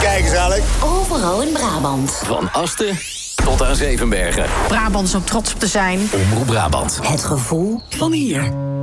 Kijk eens, Alex. Overal in Brabant. Van Asten tot aan Zevenbergen. Brabant is ook trots op te zijn. Omroep Brabant. Het gevoel Van hier.